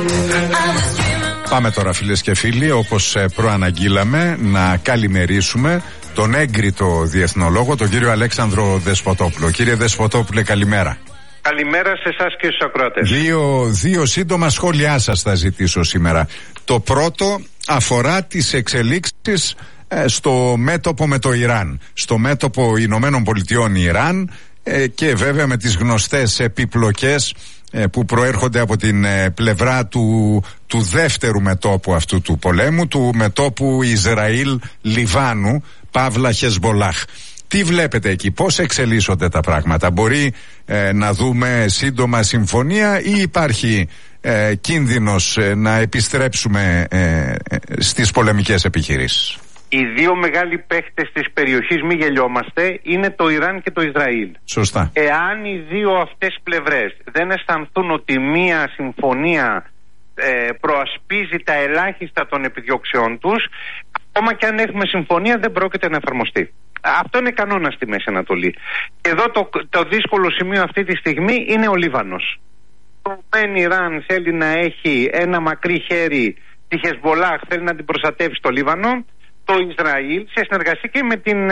Πάμε τώρα, φίλες και φίλοι, όπως προαναγγείλαμε, να καλημερίσουμε τον έγκριτο διεθνολόγο, τον κύριο Αλέξανδρο Δεσποτόπουλο. Κύριε Δεσποτόπουλε, καλημέρα. Καλημέρα σε εσάς και στους ακροατές. Δύο σύντομα σχόλιά σας θα ζητήσω σήμερα. Το πρώτο αφορά τις εξελίξεις στο μέτωπο με το Ιράν. Στο μέτωπο Ηνωμένων Πολιτειών Ιράν και βέβαια με τις γνωστές επιπλοκές που προέρχονται από την πλευρά του δεύτερου μετώπου αυτού του πολέμου, του μετώπου Ισραήλ-Λιβάνου, Παύλα Χεσμπολάχ. Τι βλέπετε εκεί, πώς εξελίσσονται τα πράγματα? Μπορεί να δούμε σύντομα συμφωνία ή υπάρχει κίνδυνος να επιστρέψουμε στις πολεμικές επιχειρήσεις? Οι δύο μεγάλοι παίχτες της περιοχής, μη γελιόμαστε, είναι το Ιράν και το Ισραήλ. Σωστά. Εάν οι δύο αυτές πλευρές δεν αισθανθούν ότι μία συμφωνία προασπίζει τα ελάχιστα των επιδιώξεών τους, ακόμα και αν έχουμε συμφωνία δεν πρόκειται να εφαρμοστεί. Αυτό είναι κανόνα στη Μέση Ανατολή. Εδώ το δύσκολο σημείο αυτή τη στιγμή είναι ο Λίβανος. Το Ιράν θέλει να έχει ένα μακρύ χέρι, τη Χεσμπολάχ θέλει να την προστατεύσει στο Λίβανο. Το Ισραήλ, σε συνεργασία και με την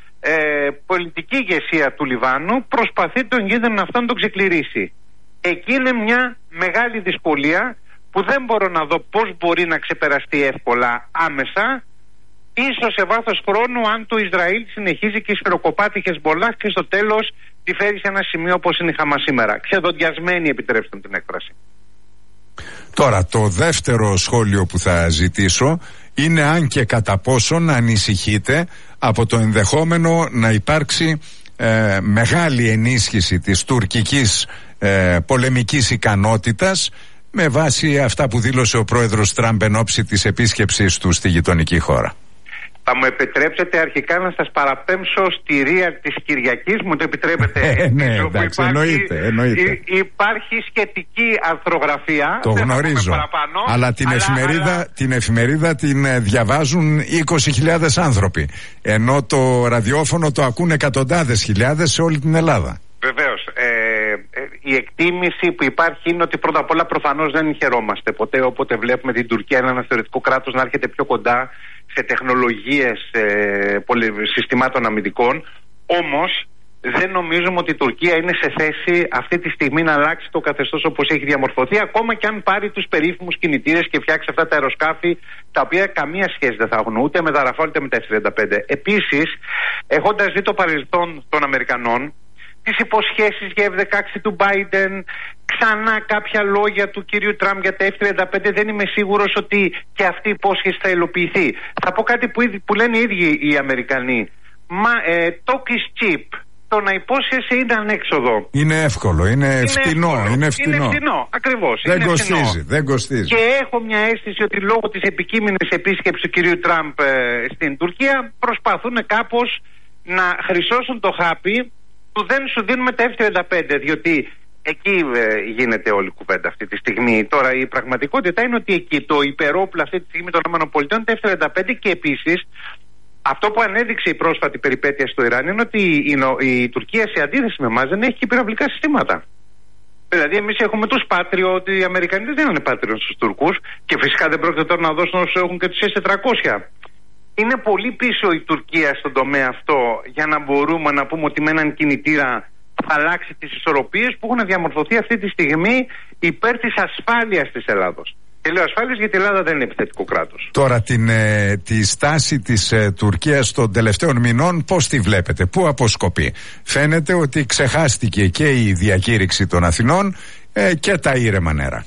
πολιτική ηγεσία του Λιβάνου, προσπαθεί τον κίνδυνο αυτό να τον ξεκληρίσει. Εκεί είναι μια μεγάλη δυσκολία που δεν μπορώ να δω πώς μπορεί να ξεπεραστεί εύκολα άμεσα, ίσως σε βάθος χρόνου, αν το Ισραήλ συνεχίζει και σφαιροκοπά τη Χεσμπολάχ και στο τέλος τη φέρει σε ένα σημείο όπως είναι η Χαμάς σήμερα. Ξεδοντιασμένη, επιτρέψτε την έκφραση. Τώρα, το δεύτερο σχόλιο που θα ζητήσω είναι αν και κατά πόσον ανησυχείτε από το ενδεχόμενο να υπάρξει μεγάλη ενίσχυση της τουρκικής πολεμικής ικανότητας με βάση αυτά που δήλωσε ο πρόεδρος Τραμπ εν ώψη της επίσκεψης του στη γειτονική χώρα. Θα μου επιτρέψετε αρχικά να σας παραπέμψω στη ρία της Κυριακής, μου το επιτρέπετε? Ναι, εντάξει, εννοείται. Υπάρχει σχετική αρθρογραφία. Το γνωρίζω, αλλά την εφημερίδα την διαβάζουν 20.000 άνθρωποι, ενώ το ραδιόφωνο το ακούν εκατοντάδες χιλιάδες σε όλη την Ελλάδα. Βεβαίως. Η εκτίμηση που υπάρχει είναι ότι πρώτα απ' όλα προφανώς δεν χαιρόμαστε ποτέ όποτε βλέπουμε την Τουρκία, ένα θεωρητικό κράτος, να έρχεται πιο κοντά σε τεχνολογίες συστημάτων αμυντικών. Όμως δεν νομίζουμε ότι η Τουρκία είναι σε θέση αυτή τη στιγμή να αλλάξει το καθεστώς όπως έχει διαμορφωθεί, ακόμα και αν πάρει τους περίφημους κινητήρες και φτιάξει αυτά τα αεροσκάφη, τα οποία καμία σχέση δεν θα έχουν ούτε με τα Ραφάλ ούτε με τα F-35. Επίσης, έχοντας δει το παρελθόν των Αμερικανών, τις υποσχέσεις για F-16 του Biden, ξανά κάποια λόγια του κυρίου Τραμπ για τα F-35, δεν είμαι σίγουρος ότι και αυτή η υπόσχεση θα υλοποιηθεί. Θα πω κάτι που λένε οι ίδιοι οι Αμερικανοί. Talk is cheap. Το να υπόσχεσαι είναι ανέξοδο. Είναι εύκολο, είναι φτηνό. Είναι φτηνό, ακριβώς. Δεν κοστίζει. Και έχω μια αίσθηση ότι λόγω της επικείμενης επίσκεψης του κυρίου Τραμπ στην Τουρκία προσπαθούν κάπως να χρυσώσουν το χάπι που δεν σου δίνουμε τα F-35, διότι εκεί γίνεται όλη η κουβέντα αυτή τη στιγμή. Τώρα η πραγματικότητα είναι ότι εκεί το υπερόπλο αυτή τη στιγμή των ΗΠΑ είναι τα F-35 και επίσης αυτό που ανέδειξε η πρόσφατη περιπέτεια στο Ιράν είναι ότι η Τουρκία σε αντίθεση με εμάς δεν έχει και πυραυλικά συστήματα. Δηλαδή εμείς έχουμε τους Patriot, οι Αμερικανοί δεν είναι Patriot στους Τούρκους και φυσικά δεν πρόκειται τώρα να δώσουν όσους έχουν και τους S-400. Είναι πολύ πίσω η Τουρκία στον τομέα αυτό για να μπορούμε να πούμε ότι με έναν κινητήρα θα αλλάξει τις ισορροπίες που έχουν διαμορφωθεί αυτή τη στιγμή υπέρ της ασφάλειας της Ελλάδος. Και λέω ασφάλειας γιατί η Ελλάδα δεν είναι επιθετικό κράτος. Τώρα τη στάση της Τουρκίας των τελευταίων μηνών πώς τη βλέπετε, πού αποσκοπεί? Φαίνεται ότι ξεχάστηκε και η διακήρυξη των Αθηνών και τα ήρεμα νερά.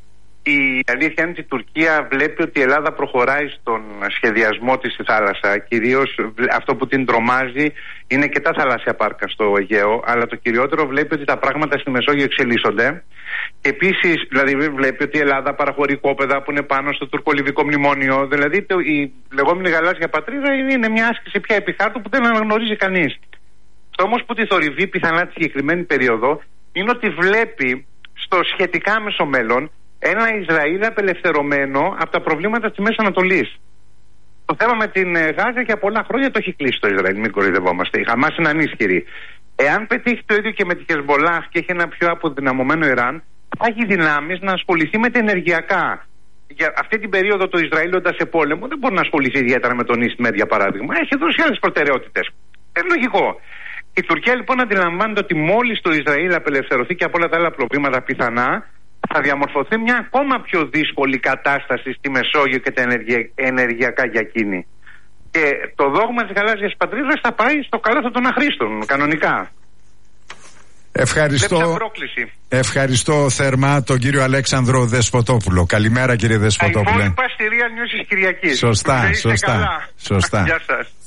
Η αλήθεια είναι ότι η Τουρκία βλέπει ότι η Ελλάδα προχωράει στον σχεδιασμό της στη θάλασσα. Κυρίως αυτό που την τρομάζει είναι και τα θαλάσσια πάρκα στο Αιγαίο, αλλά το κυριότερο βλέπει ότι τα πράγματα στη Μεσόγειο εξελίσσονται. Και επίσης, δηλαδή, βλέπει ότι η Ελλάδα παραχωρεί οικόπεδα που είναι πάνω στο τουρκολιβικό μνημόνιο. Δηλαδή, η λεγόμενη γαλάζια πατρίδα είναι μια άσκηση πια επιχάρτου που δεν αναγνωρίζει κανείς. Αυτό όμως που τη θορυβεί πιθανά τη συγκεκριμένη περίοδο είναι ότι βλέπει στο σχετικά άμεσο μέλλον ένα Ισραήλ απελευθερωμένο από τα προβλήματα της Μέσης Ανατολής. Το θέμα με την Γάζα για πολλά χρόνια το έχει κλείσει το Ισραήλ, μην κοροϊδευόμαστε. Η Χαμάς είναι ανίσχυρη. Εάν πετύχει το ίδιο και με τη Χεσμπολάχ και έχει ένα πιο αποδυναμωμένο Ιράν, έχει δυνάμεις να ασχοληθεί με τα ενεργειακά. Για αυτή την περίοδο το Ισραήλ όταν σε πόλεμο δεν μπορεί να ασχοληθεί ιδιαίτερα με τον East Med για παράδειγμα. Έχει δώσει άλλες προτεραιότητες. Είναι λογικό. Η Τουρκία λοιπόν αντιλαμβάνεται ότι μόλις το Ισραήλ απελευθερωθεί και από όλα τα άλλα προβλήματα πιθανά, θα διαμορφωθεί μια ακόμα πιο δύσκολη κατάσταση στη Μεσόγειο και τα ενεργειακά για εκείνη. Και το δόγμα της γαλάζιας πατρίδας θα πάει στο καλάθο των αχρήστων, κανονικά. Ευχαριστώ θερμά τον κύριο Αλέξανδρο Δεσποτόπουλο. Καλημέρα κύριε Δεσποτόπουλε. Τα υπόλοιπα στη Real News της Κυριακής. Σωστά. Γεια σας.